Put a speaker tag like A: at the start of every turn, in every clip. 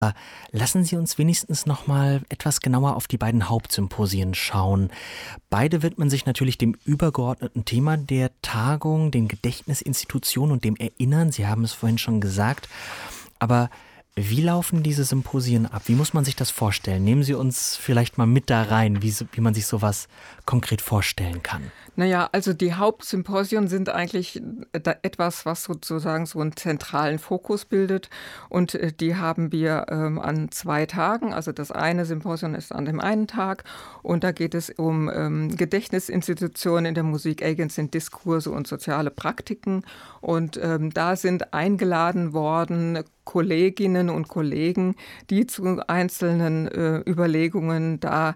A: Lassen Sie uns wenigstens noch mal etwas genauer auf die beiden Hauptsymposien schauen. Beide widmen sich natürlich dem übergeordneten Thema der Tagung, den Gedächtnisinstitutionen und dem Erinnern. Sie haben es vorhin schon gesagt. Aber wie laufen diese Symposien ab? Wie muss man sich das vorstellen? Nehmen Sie uns vielleicht mal mit da rein, wie man sich sowas konkret vorstellen kann.
B: Naja, also die Hauptsymposien sind eigentlich etwas, was sozusagen so einen zentralen Fokus bildet. Und die haben wir an 2 Tagen. Also das eine Symposium ist an dem einen Tag. Und da geht es um Gedächtnisinstitutionen in der Musik, Agency, Diskurse und soziale Praktiken. Und da sind eingeladen worden Kolleginnen und Kollegen, die zu einzelnen Überlegungen da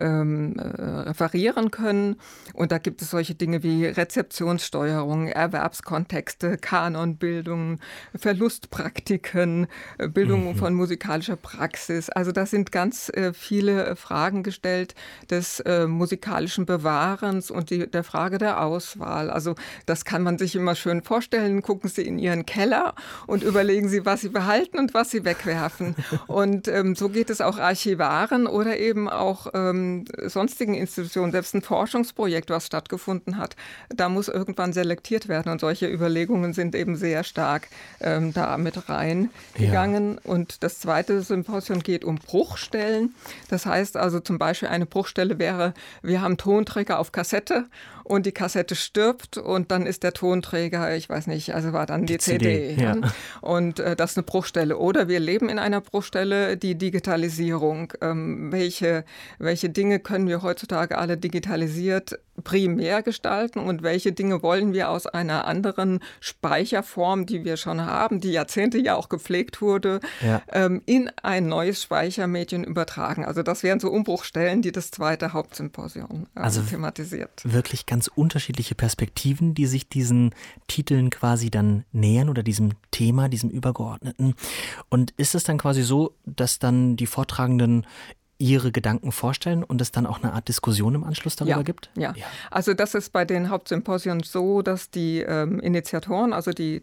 B: referieren können. Und da gibt es solche Dinge wie Rezeptionssteuerung, Erwerbskontexte, Kanonbildung, Verlustpraktiken, Bildung von musikalischer Praxis. Also da sind ganz viele Fragen gestellt des musikalischen Bewahrens und der Frage der Auswahl. Also das kann man sich immer schön vorstellen. Gucken Sie in Ihren Keller und überlegen Sie, was Sie behalten und was Sie wegwerfen. Und so geht es auch Archivaren oder eben auch sonstigen Institutionen. Selbst ein Forschungsprojekt, was stattgefunden hat, da muss irgendwann selektiert werden. Und solche Überlegungen sind eben sehr stark da mit reingegangen. Ja. Und das zweite Symposium geht um Bruchstellen. Das heißt also zum Beispiel, eine Bruchstelle wäre, wir haben Tonträger auf Kassette und die Kassette stirbt und dann ist der Tonträger, ich weiß nicht, also war dann die CD. Ja. Und das ist eine Bruchstelle. Oder wir leben in einer Bruchstelle, die Digitalisierung. Welche Dinge können wir heutzutage alle digitalisiert primär gestalten und welche Dinge wollen wir aus einer anderen Speicherform, die wir schon haben, die Jahrzehnte ja auch gepflegt wurde, in ein neues Speichermedium übertragen. Also das wären so Umbruchstellen, die das zweite Hauptsymposium thematisiert.
A: Wirklich ganz unterschiedliche Perspektiven, die sich diesen Titeln quasi dann nähern oder diesem Thema, diesem Übergeordneten. Und ist es dann quasi so, dass dann die Vortragenden ihre Gedanken vorstellen und es dann auch eine Art Diskussion im Anschluss darüber gibt?
B: Ja, also das ist bei den Hauptsymposien so, dass die Initiatoren, also die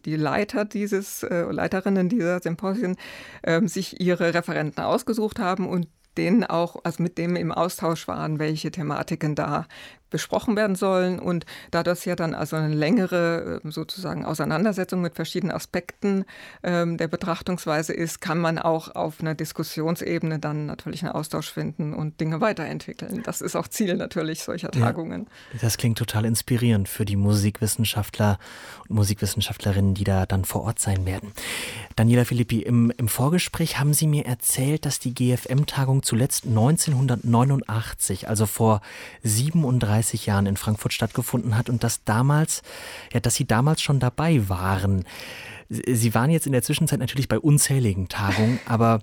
B: Leiterinnen dieser Symposien, sich ihre Referenten ausgesucht haben und denen auch, also mit denen im Austausch waren, welche Thematiken da besprochen werden sollen. Und da das ja dann also eine längere sozusagen Auseinandersetzung mit verschiedenen Aspekten der Betrachtungsweise ist, kann man auch auf einer Diskussionsebene dann natürlich einen Austausch finden und Dinge weiterentwickeln. Das ist auch Ziel natürlich solcher Tagungen.
A: Ja, das klingt total inspirierend für die Musikwissenschaftler und Musikwissenschaftlerinnen, die da dann vor Ort sein werden. Daniela Filippi, im Vorgespräch haben Sie mir erzählt, dass die GFM-Tagung zuletzt 1989, also vor 37 Jahren in Frankfurt stattgefunden hat und dass Sie damals schon dabei waren. Sie waren jetzt in der Zwischenzeit natürlich bei unzähligen Tagungen, aber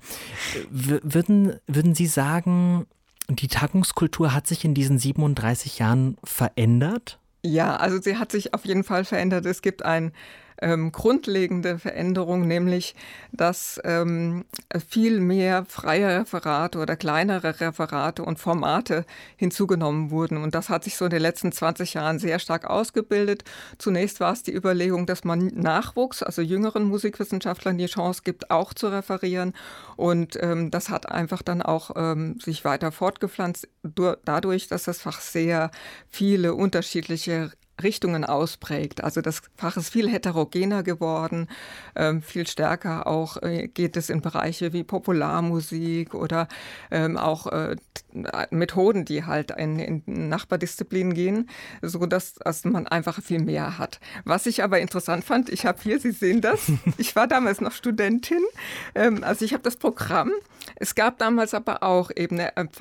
A: würden Sie sagen, die Tagungskultur hat sich in diesen 37 Jahren verändert?
B: Ja, also sie hat sich auf jeden Fall verändert. Es gibt eine grundlegende Veränderung, nämlich dass viel mehr freie Referate oder kleinere Referate und Formate hinzugenommen wurden. Und das hat sich so in den letzten 20 Jahren sehr stark ausgebildet. Zunächst war es die Überlegung, dass man Nachwuchs, also jüngeren Musikwissenschaftlern, die Chance gibt, auch zu referieren. Und das hat einfach dann auch sich weiter fortgepflanzt, dadurch, dass das Fach sehr viele unterschiedliche Richtungen ausprägt. Also das Fach ist viel heterogener geworden, viel stärker auch geht es in Bereiche wie Popularmusik oder auch Methoden, die halt in Nachbardisziplinen gehen, sodass man einfach viel mehr hat. Was ich aber interessant fand, ich habe hier, Sie sehen das, ich war damals noch Studentin, also ich habe das Programm. Es gab damals aber auch eben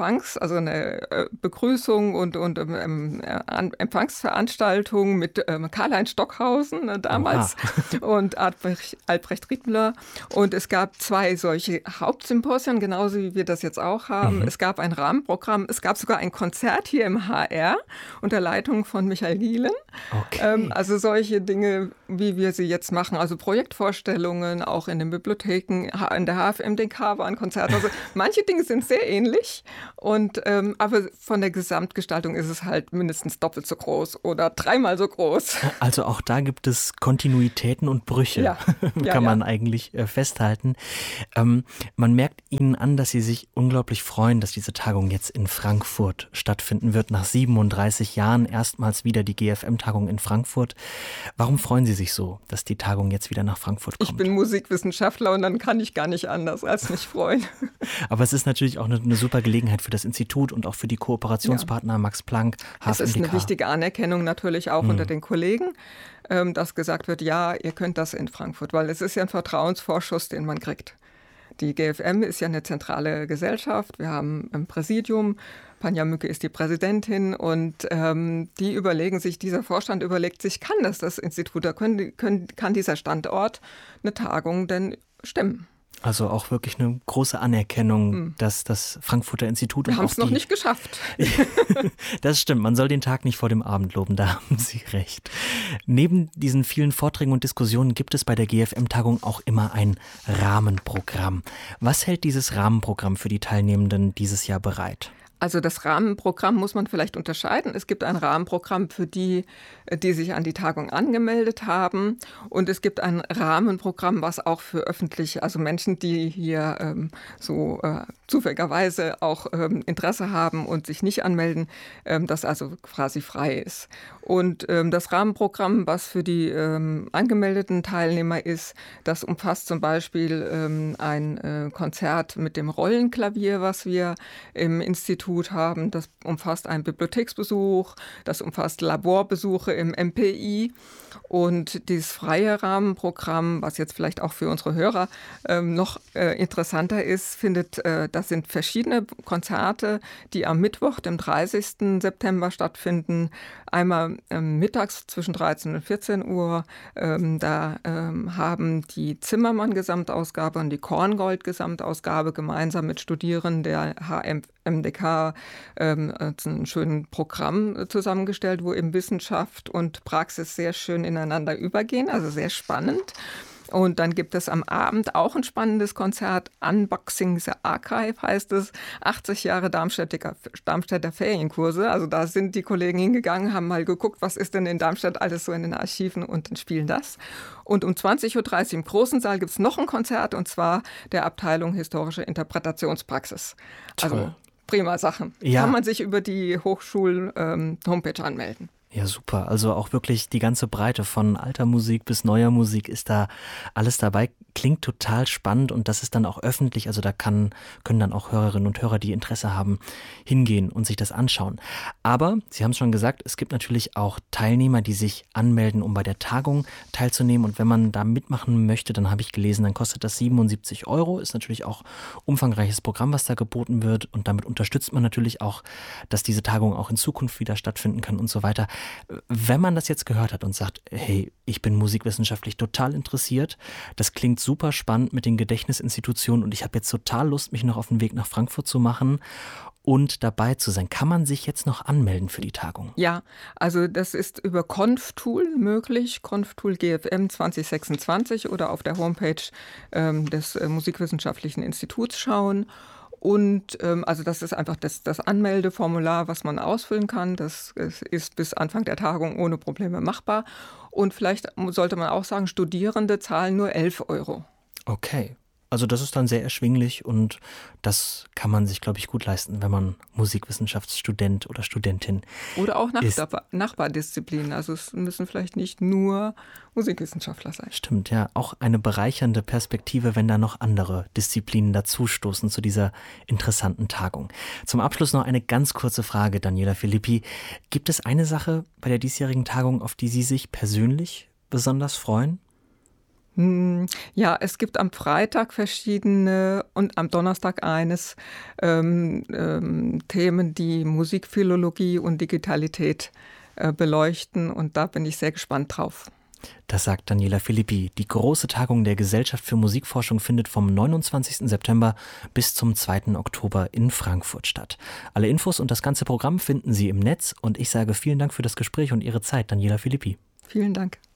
B: eine Begrüßung und Empfangsveranstaltung mit Karl-Heinz Stockhausen damals und Albrecht Riedmüller. Und es gab 2 solche Hauptsymposien, genauso wie wir das jetzt auch haben. Es gab ein Rahmenprogramm, es gab sogar ein Konzert hier im HR unter Leitung von Michael Gielen.
A: Okay.
B: Also solche Dinge, wie wir sie jetzt machen, also Projektvorstellungen, auch in den Bibliotheken, in der HFMDK waren Konzerte. Also manche Dinge sind sehr ähnlich, aber von der Gesamtgestaltung ist es halt mindestens doppelt so groß oder dreimal so groß.
A: Also auch da gibt es Kontinuitäten und Brüche, kann man eigentlich festhalten. Man merkt Ihnen an, dass Sie sich unglaublich freuen, dass diese Tagung jetzt in Frankfurt stattfinden wird. Nach 37 Jahren erstmals wieder die GFM-Tagung in Frankfurt. Warum freuen Sie sich so, dass die Tagung jetzt wieder nach Frankfurt kommt?
B: Ich bin Musikwissenschaftler und dann kann ich gar nicht anders als mich freuen.
A: Aber es ist natürlich auch eine super Gelegenheit für das Institut und auch für die Kooperationspartner Max Planck, HFMDK.
B: Es ist eine wichtige Anerkennung natürlich auch unter den Kollegen, dass gesagt wird, ja, ihr könnt das in Frankfurt, weil es ist ja ein Vertrauensvorschuss, den man kriegt. Die GFM ist ja eine zentrale Gesellschaft. Wir haben ein Präsidium. Panja Mücke ist die Präsidentin und die überlegen sich, dieser Vorstand überlegt sich, kann das Institut, kann dieser Standort eine Tagung denn stemmen?
A: Also auch wirklich eine große Anerkennung, dass das Frankfurter Institut...
B: Wir haben es noch nicht geschafft.
A: Das stimmt, man soll den Tag nicht vor dem Abend loben, da haben Sie recht. Neben diesen vielen Vorträgen und Diskussionen gibt es bei der GFM-Tagung auch immer ein Rahmenprogramm. Was hält dieses Rahmenprogramm für die Teilnehmenden dieses Jahr bereit?
B: Also das Rahmenprogramm muss man vielleicht unterscheiden. Es gibt ein Rahmenprogramm für die sich an die Tagung angemeldet haben. Und es gibt ein Rahmenprogramm, was auch für öffentliche, also Menschen, die hier zufälligerweise auch Interesse haben und sich nicht anmelden, das also quasi frei ist. Und das Rahmenprogramm, was für die angemeldeten Teilnehmer ist, das umfasst zum Beispiel ein Konzert mit dem Rollenklavier, was wir im Institut haben. Das umfasst einen Bibliotheksbesuch, das umfasst Laborbesuche im MPI. Und dieses freie Rahmenprogramm, was jetzt vielleicht auch für unsere Hörer noch interessanter ist, das sind verschiedene Konzerte, die am Mittwoch, dem 30. September stattfinden. Einmal mittags zwischen 13 und 14 Uhr. Da haben die Zimmermann-Gesamtausgabe und die Korngold-Gesamtausgabe gemeinsam mit Studierenden der HFMDK ein schönes Programm zusammengestellt, wo eben Wissenschaft und Praxis sehr schön ineinander übergehen, also sehr spannend. Und dann gibt es am Abend auch ein spannendes Konzert, Unboxing the Archive heißt es, 80 Jahre Darmstädter Ferienkurse. Also da sind die Kollegen hingegangen, haben mal geguckt, was ist denn in Darmstadt alles so in den Archiven und dann spielen das. Und um 20.30 Uhr im großen Saal gibt es noch ein Konzert und zwar der Abteilung Historische Interpretationspraxis.
A: Toll.
B: Also prima Sachen.
A: Ja.
B: Kann man sich über die Hochschul-Homepage anmelden.
A: Ja, super. Also auch wirklich die ganze Breite von alter Musik bis neuer Musik ist da alles dabei. Klingt total spannend und das ist dann auch öffentlich. Also da können dann auch Hörerinnen und Hörer, die Interesse haben, hingehen und sich das anschauen. Aber, Sie haben es schon gesagt, es gibt natürlich auch Teilnehmer, die sich anmelden, um bei der Tagung teilzunehmen. Und wenn man da mitmachen möchte, dann habe ich gelesen, dann kostet das 77 €. Ist natürlich auch umfangreiches Programm, was da geboten wird. Und damit unterstützt man natürlich auch, dass diese Tagung auch in Zukunft wieder stattfinden kann und so weiter. Wenn man das jetzt gehört hat und sagt, hey, ich bin musikwissenschaftlich total interessiert, das klingt super spannend mit den Gedächtnisinstitutionen und ich habe jetzt total Lust, mich noch auf den Weg nach Frankfurt zu machen und dabei zu sein. Kann man sich jetzt noch anmelden für die Tagung?
B: Ja, also das ist über Conf-Tool möglich, Conf-Tool GFM 2026 oder auf der Homepage des Musikwissenschaftlichen Instituts schauen. Und also das ist einfach das Anmeldeformular, was man ausfüllen kann. Das ist bis Anfang der Tagung ohne Probleme machbar. Und vielleicht sollte man auch sagen, Studierende zahlen nur 11 €.
A: Okay. Also das ist dann sehr erschwinglich und das kann man sich, glaube ich, gut leisten, wenn man Musikwissenschaftsstudent oder Studentin
B: Oder auch
A: ist.
B: Nachbardisziplinen. Also es müssen vielleicht nicht nur Musikwissenschaftler sein.
A: Stimmt, ja. Auch eine bereichernde Perspektive, wenn da noch andere Disziplinen dazustoßen zu dieser interessanten Tagung. Zum Abschluss noch eine ganz kurze Frage, Daniela Filippi. Gibt es eine Sache bei der diesjährigen Tagung, auf die Sie sich persönlich besonders freuen?
B: Ja, es gibt am Freitag verschiedene und am Donnerstag eines Themen, die Musikphilologie und Digitalität beleuchten und da bin ich sehr gespannt drauf.
A: Das sagt Daniela Filippi. Die große Tagung der Gesellschaft für Musikforschung findet vom 29. September bis zum 2. Oktober in Frankfurt statt. Alle Infos und das ganze Programm finden Sie im Netz und ich sage vielen Dank für das Gespräch und Ihre Zeit, Daniela Filippi.
B: Vielen Dank.